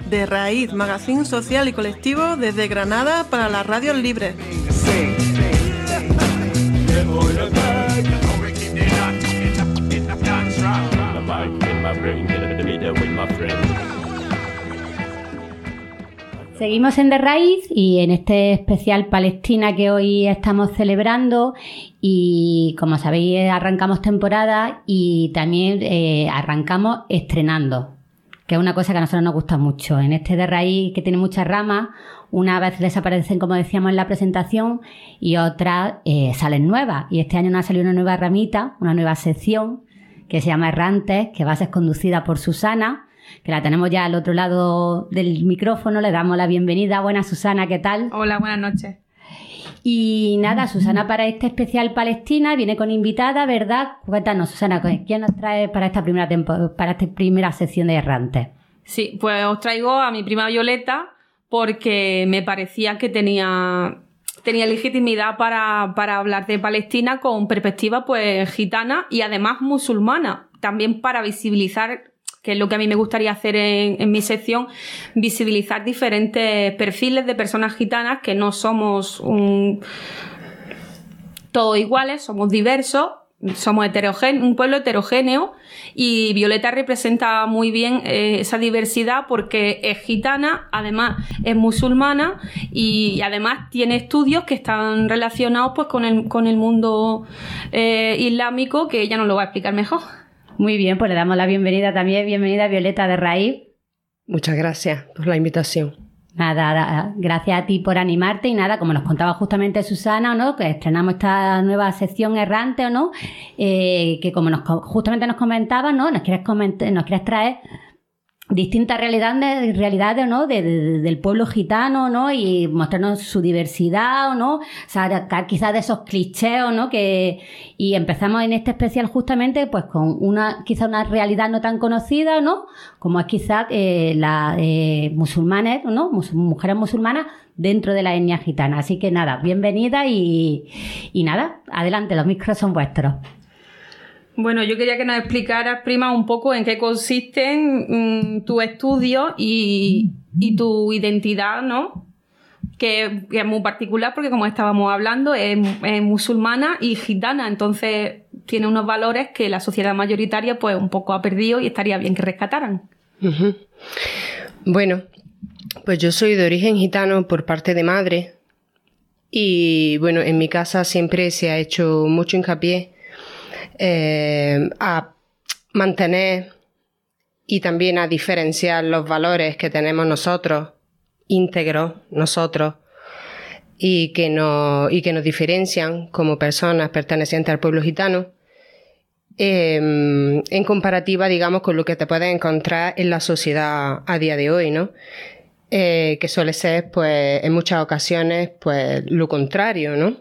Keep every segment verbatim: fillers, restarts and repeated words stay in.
De Raíz, magazín social y colectivo desde Granada para las radios libres. Seguimos en De Raíz y en este especial Palestina que hoy estamos celebrando, y como sabéis arrancamos temporada y también eh, arrancamos estrenando, que es una cosa que a nosotros nos gusta mucho. En este De Raíz, que tiene muchas ramas, una vez desaparecen, como decíamos en la presentación, y otras eh, salen nuevas. Y este año nos ha salido una nueva ramita, una nueva sección que se llama Errantes, que va a ser conducida por Susana, que la tenemos ya al otro lado del micrófono. Le damos la bienvenida. Buenas, Susana, ¿qué tal? Hola, buenas noches. Y nada, Susana, para este especial Palestina viene con invitada, ¿verdad? Cuéntanos, Susana, ¿quién nos trae para esta primera tempo- para esta primera sección de Errantes? Sí, pues os traigo a mi prima Violeta porque me parecía que tenía, tenía legitimidad para, para hablar de Palestina con perspectiva pues gitana y además musulmana, también para visibilizar, que es lo que a mí me gustaría hacer en, en mi sección, visibilizar diferentes perfiles de personas gitanas, que no somos un, todos iguales, somos diversos, somos heterogéneos, un pueblo heterogéneo, y Violeta representa muy bien eh, esa diversidad porque es gitana, además es musulmana y, y además tiene estudios que están relacionados pues con el, con el mundo eh, islámico, que ella nos lo va a explicar mejor. Muy bien, pues le damos la bienvenida también. Bienvenida, Violeta de Raíz. Muchas gracias por la invitación. Nada, gracias a ti por animarte. Y nada, como nos contaba justamente Susana, ¿no?, que estrenamos esta nueva sección Errante, ¿o no? Eh, que como nos, justamente nos comentaba, ¿no?, nos quieres, comentar, nos quieres traer distintas realidades, realidades, ¿no?, de, de, del pueblo gitano, ¿no?, y mostrarnos su diversidad, ¿no?, sacar quizás de esos clichés, ¿no?, que, y empezamos en este especial justamente pues con una, quizás una realidad no tan conocida, ¿no?, como es quizás eh, las eh, musulmanes, ¿no?, Mus- mujeres musulmanas dentro de la etnia gitana. Así que nada, bienvenida y, y nada, adelante, los micros son vuestros. Bueno, yo quería que nos explicaras, prima, un poco en qué consisten mmm, tus estudios y, y tu identidad, ¿no? Que, que es muy particular porque, como estábamos hablando, es, es musulmana y gitana, entonces tiene unos valores que la sociedad mayoritaria pues un poco ha perdido y estaría bien que rescataran. Uh-huh. Bueno, pues yo soy de origen gitano por parte de madre y, bueno, en mi casa siempre se ha hecho mucho hincapié Eh, a mantener y también a diferenciar los valores que tenemos nosotros, íntegros nosotros, y que nos, y que nos diferencian como personas pertenecientes al pueblo gitano, eh, en comparativa, digamos, con lo que te puedes encontrar en la sociedad a día de hoy, ¿no? Eh, que suele ser, pues, en muchas ocasiones, pues, lo contrario, ¿no?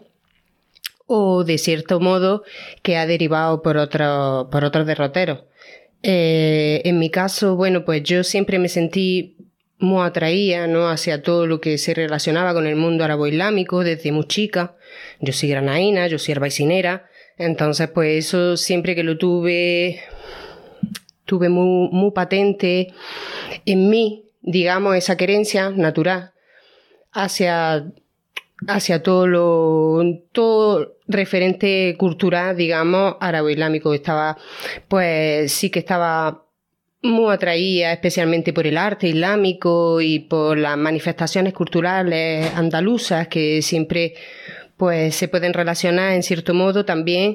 O de cierto modo que ha derivado por otro, por otros derroteros. Eh, en mi caso, bueno, pues yo siempre me sentí muy atraída, ¿no?, hacia todo lo que se relacionaba con el mundo árabe-islámico desde muy chica. Yo soy granaína, yo soy arbaicinera, entonces pues eso siempre que lo tuve, tuve muy, muy patente en mí, digamos, esa querencia natural hacia hacia todo lo todo referente cultural, digamos, árabe-islámico. Estaba, pues sí que estaba muy atraída especialmente por el arte islámico y por las manifestaciones culturales andaluzas que siempre pues se pueden relacionar en cierto modo también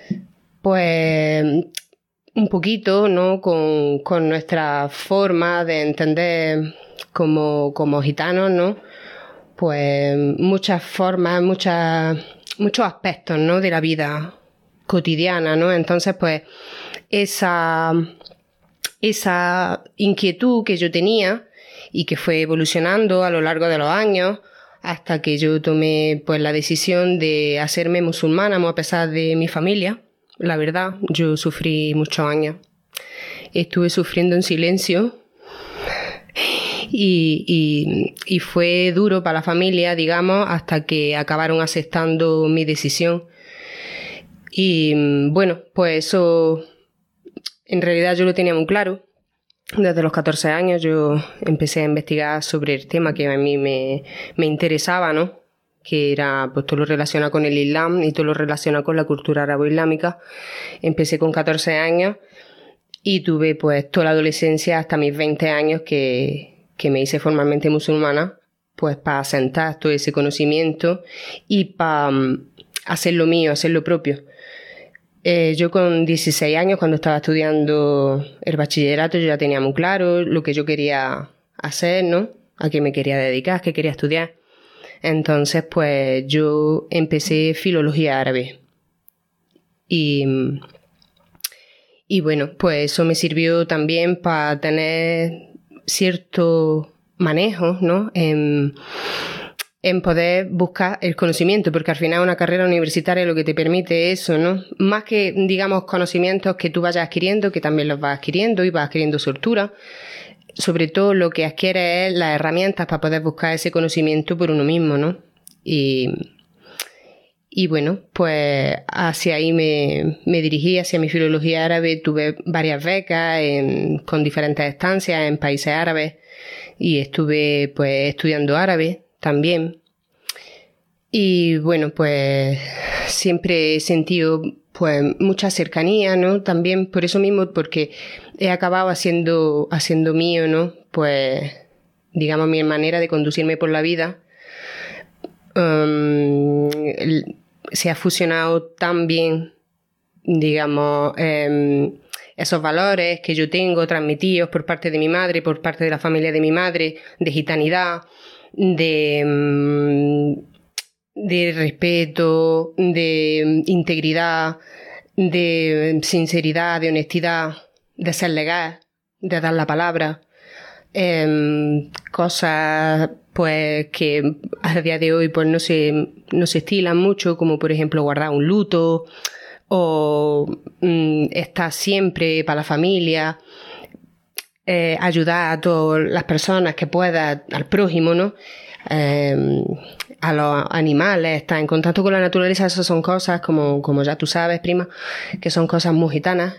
pues un poquito, ¿no?, con, con nuestra forma de entender como, como gitanos, ¿no?, pues muchas formas, muchas, muchos aspectos, ¿no?, de la vida cotidiana, ¿no? Entonces, pues, esa, esa inquietud que yo tenía y que fue evolucionando a lo largo de los años hasta que yo tomé, pues, la decisión de hacerme musulmana, a pesar de mi familia. La verdad, yo sufrí muchos años. Estuve sufriendo en silencio. Y, y, y fue duro para la familia, digamos, hasta que acabaron aceptando mi decisión. Y bueno, pues eso en realidad yo lo tenía muy claro. Desde los catorce años yo empecé a investigar sobre el tema que a mí me, me interesaba, ¿no? Que era pues todo lo relacionado con el Islam y todo lo relacionado con la cultura arabo-islámica. Empecé con catorce años y tuve pues toda la adolescencia hasta mis veinte años que, que me hice formalmente musulmana, pues para asentar todo ese conocimiento y para um, hacer lo mío, hacer lo propio. Eh, yo con dieciséis años, cuando estaba estudiando el bachillerato, yo ya tenía muy claro lo que yo quería hacer, ¿no? A qué me quería dedicar, qué quería estudiar. Entonces, pues yo empecé filología árabe. Y, y bueno, pues eso me sirvió también para tener cierto manejo, ¿no? En, en poder buscar el conocimiento, porque al final una carrera universitaria lo que te permite es eso, ¿no? Más que, digamos, conocimientos que tú vayas adquiriendo, que también los vas adquiriendo y vas adquiriendo soltura. Sobre todo lo que adquiere es las herramientas para poder buscar ese conocimiento por uno mismo, ¿no? Y, y bueno, pues hacia ahí me, me dirigí, hacia mi filología árabe. Tuve varias becas en, con diferentes estancias en países árabes y estuve pues estudiando árabe también. Y bueno, pues siempre he sentido pues mucha cercanía, ¿no? También por eso mismo, porque he acabado haciendo, haciendo mío, ¿no? Pues, digamos, mi manera de conducirme por la vida um, se ha fusionado tan bien, digamos, um, esos valores que yo tengo transmitidos por parte de mi madre, por parte de la familia de mi madre, de gitanidad, de... Um, de respeto, de integridad, de sinceridad, de honestidad, de ser legal, de dar la palabra, eh, cosas pues que a día de hoy pues no se, no se estilan mucho, como por ejemplo guardar un luto o mm, estar siempre para la familia, eh, ayudar a todas las personas que pueda, al prójimo, ¿no? Eh, a los animales, estar en contacto con la naturaleza. Esas son cosas, como, como ya tú sabes, prima, que son cosas muy gitanas.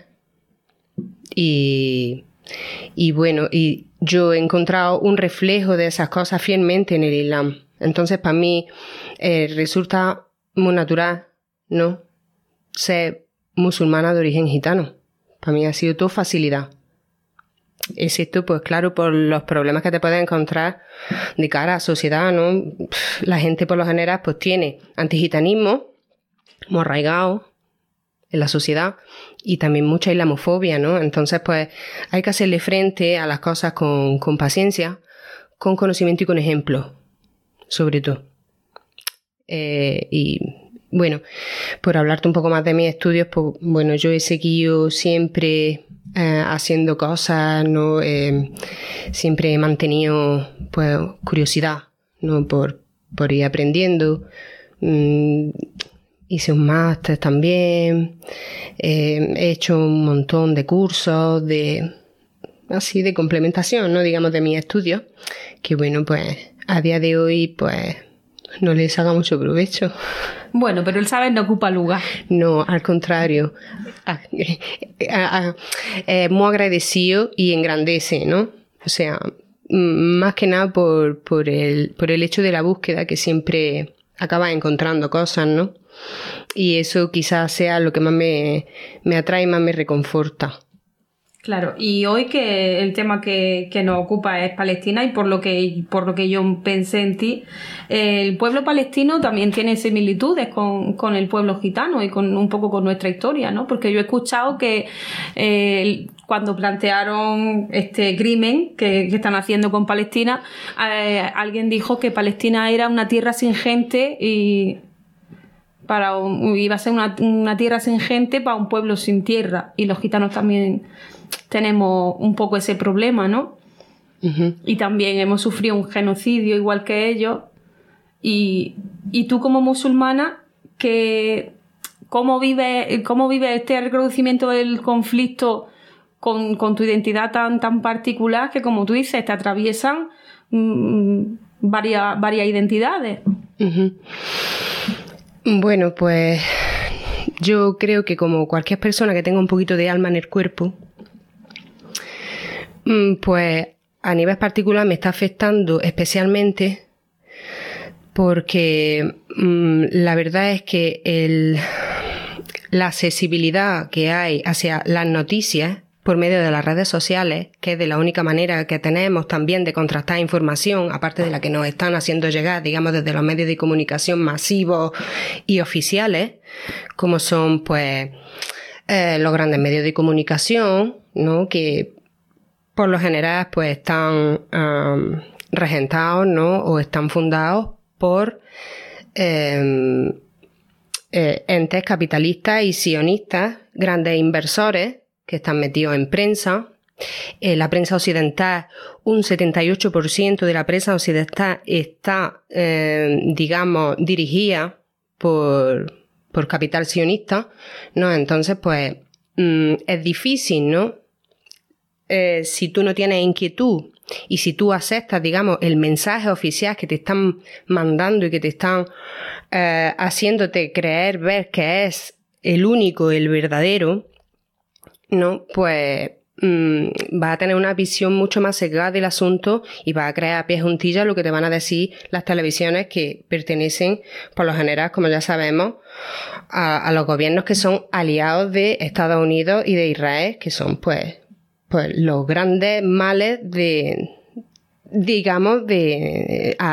Y, y bueno, y yo he encontrado un reflejo de esas cosas fielmente en el Islam. Entonces, para mí eh, resulta muy natural, ¿no?, ser musulmana de origen gitano. Para mí ha sido todo facilidad. Excepto, pues claro, por los problemas que te puedes encontrar de cara a la sociedad, ¿no? La gente por lo general pues tiene antigitanismo muy arraigado en la sociedad y también mucha islamofobia, ¿no? Entonces pues hay que hacerle frente a las cosas con, con paciencia, con conocimiento y con ejemplo, sobre todo. Eh, y bueno, por hablarte un poco más de mis estudios, pues bueno, yo he seguido siempre eh, haciendo cosas, ¿no? Eh, siempre he mantenido pues curiosidad, ¿no? Por, por ir aprendiendo. Mm, hice un máster también. Eh, he hecho un montón de cursos de así de complementación, ¿no?, digamos, de mis estudios, que bueno, pues a día de hoy pues no les haga mucho provecho. Bueno, pero el saber no ocupa lugar. No, al contrario. Es muy agradecido y engrandece, ¿no? O sea, más que nada por, por, el, por el hecho de la búsqueda, que siempre acabas encontrando cosas, ¿no? Y eso quizás sea lo que más me, me atrae y más me reconforta. Claro, y hoy que el tema que, que nos ocupa es Palestina, y por lo que por lo que yo pensé en ti, el pueblo palestino también tiene similitudes con, con el pueblo gitano y con un poco con nuestra historia, ¿no? Porque yo he escuchado que eh, cuando plantearon este crimen que, que están haciendo con Palestina, eh, alguien dijo que Palestina era una tierra sin gente y para un, iba a ser una, una tierra sin gente para un pueblo sin tierra, y los gitanos también tenemos un poco ese problema, ¿no? Uh-huh. Y también hemos sufrido un genocidio igual que ellos. Y, y tú como musulmana, que, ¿cómo vives cómo vive este reconocimiento del conflicto con, con tu identidad tan, tan particular que, como tú dices, te atraviesan mmm, varias, varias identidades? Uh-huh. Bueno, pues yo creo que como cualquier persona que tenga un poquito de alma en el cuerpo, Pues a nivel particular me está afectando especialmente porque mmm, la verdad es que el, la accesibilidad que hay hacia las noticias por medio de las redes sociales, que es de la única manera que tenemos también de contrastar información, aparte de la que nos están haciendo llegar, digamos, desde los medios de comunicación masivos y oficiales, como son, pues, eh, los grandes medios de comunicación, ¿no?, que por lo general, pues, están um, regentados, ¿no?, o están fundados por eh, eh, entes capitalistas y sionistas, grandes inversores, que están metidos en prensa. Eh, la prensa occidental, un setenta y ocho por ciento de la prensa occidental está, eh, digamos, dirigida por, por capital sionista, ¿no? Entonces, pues, mmm, es difícil, ¿no? Eh, si tú no tienes inquietud y si tú aceptas, digamos, el mensaje oficial que te están mandando y que te están eh, haciéndote creer, ver que es el único, el verdadero, no, pues mmm, va a tener una visión mucho más sesgada del asunto y va a crear a pie juntillas lo que te van a decir las televisiones que pertenecen, por lo general, como ya sabemos, a, a los gobiernos que son aliados de Estados Unidos y de Israel, que son pues, pues los grandes males de, digamos, de a,